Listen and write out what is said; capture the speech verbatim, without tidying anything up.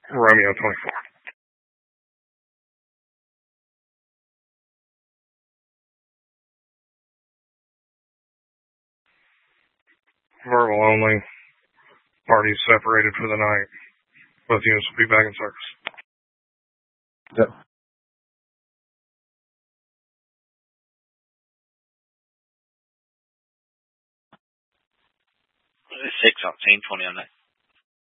Romeo twenty-four. Verbal only. Parties separated for the night. Both units will be back in service. Yep. Six on scene, twenty on that.